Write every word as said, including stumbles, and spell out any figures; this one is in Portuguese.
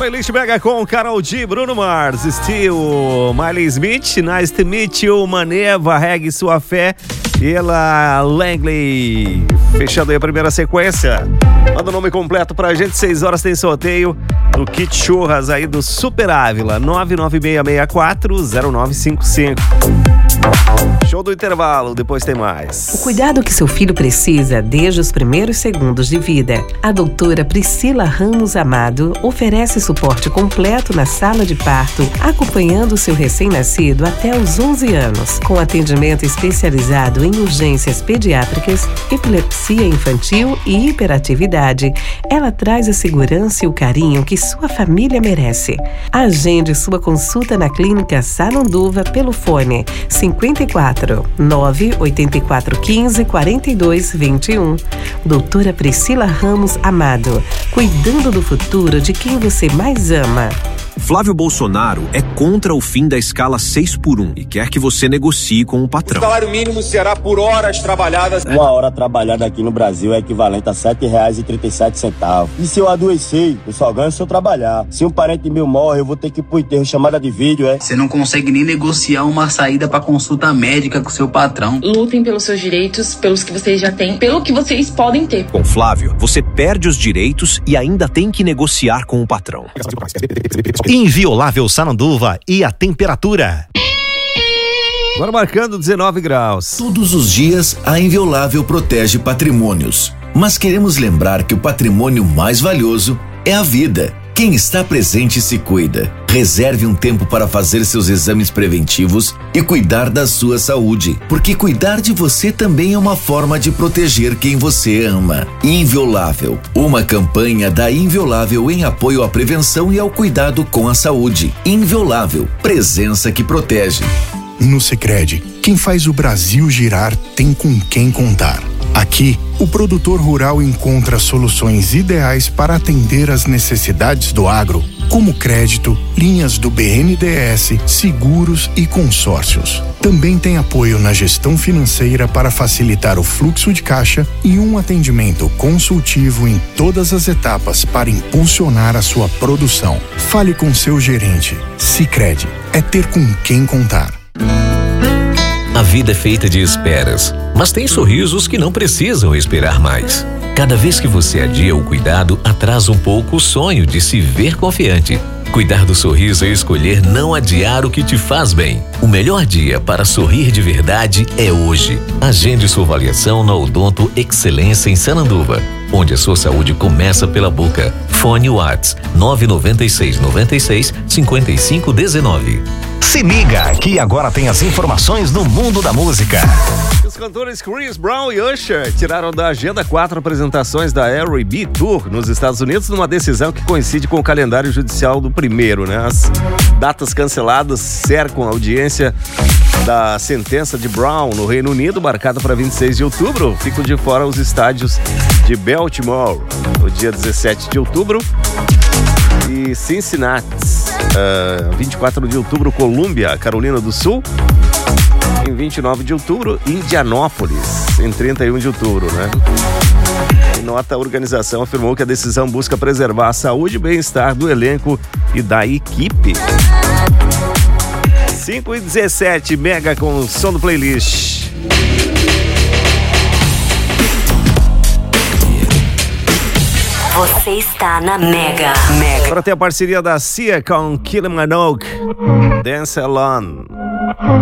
Playlist Mega com Karol G, Bruno Mars, Steel, Miley Smith, Nice to Meet You, Maneva, Regue Sua Fé e ela Langley. Fechando aí a primeira sequência. Manda o nome completo pra gente, seis horas tem sorteio do kit churras aí do Super Ávila, nove nove seis seis quatro zero nove cinco cinco. Show do intervalo, depois tem mais. O cuidado que seu filho precisa desde os primeiros segundos de vida. A doutora Priscila Ramos Amado oferece suporte completo na sala de parto, acompanhando seu recém-nascido até os onze anos, com atendimento especializado em urgências pediátricas, epilepsia infantil e hiperatividade. Ela traz a segurança e o carinho que sua família merece. Agende sua consulta na Clínica Sananduva pelo fone cinquenta e quatro, nove oito quatro um cinco, quatro dois dois um. Doutora Priscila Ramos Amado, cuidando do futuro de quem você mais ama. Flávio Bolsonaro é contra o fim da escala seis por um e quer que você negocie com o patrão. O salário mínimo será por horas trabalhadas. Uma hora trabalhada aqui no Brasil é equivalente a sete reais e trinta e sete centavos. E se eu adoecer, eu só ganho se eu trabalhar. Se um parente meu morre, eu vou ter que ir pro enterro, chamada de vídeo, é? Você não consegue nem negociar uma saída pra consulta médica com seu patrão. Lutem pelos seus direitos, pelos que vocês já têm, pelo que vocês podem ter. Com Flávio, você perde os direitos e ainda tem que negociar com o patrão. Inviolável Sananduva e a temperatura. Agora marcando dezenove graus. Todos os dias, a Inviolável protege patrimônios. Mas queremos lembrar que o patrimônio mais valioso é a vida. Quem está presente se cuida. Reserve um tempo para fazer seus exames preventivos e cuidar da sua saúde, porque cuidar de você também é uma forma de proteger quem você ama. Inviolável, uma campanha da Inviolável em apoio à prevenção e ao cuidado com a saúde. Inviolável, presença que protege. No Sicredi, quem faz o Brasil girar tem com quem contar. Aqui, o produtor rural encontra soluções ideais para atender às necessidades do agro, como crédito, linhas do B N D E S, seguros e consórcios. Também tem apoio na gestão financeira para facilitar o fluxo de caixa e um atendimento consultivo em todas as etapas para impulsionar a sua produção. Fale com seu gerente. Sicredi, é ter com quem contar. A vida é feita de esperas, mas tem sorrisos que não precisam esperar mais. Cada vez que você adia o cuidado, atrasa um pouco o sonho de se ver confiante. Cuidar do sorriso é escolher não adiar o que te faz bem. O melhor dia para sorrir de verdade é hoje. Agende sua avaliação na Odonto Excelência em Sananduva, onde a sua saúde começa pela boca. Fone Whats nove nove seis nove seis cinco cinco um nove. Se liga, que agora tem as informações do mundo da música. Os cantores Chris Brown e Usher tiraram da agenda quatro apresentações da R e B Tour nos Estados Unidos, numa decisão que coincide com o calendário judicial do primeiro, né? As datas canceladas cercam a audiência da sentença de Brown no Reino Unido, marcada para vinte e seis de outubro. Ficam de fora os estádios de Baltimore, no dia dezessete de outubro, e Cincinnati, uh, vinte e quatro de outubro, Colômbia, Carolina do Sul. Em vinte e nove de outubro, Indianópolis, em trinta e um de outubro, né? Em nota, a organização afirmou que a decisão busca preservar a saúde e bem-estar do elenco e da equipe. cinco e dezessete, Mega com o som do playlist. Você está na Mega. Mega. Agora tem a parceria da Cia com Kylie Minogue, Dance Alone.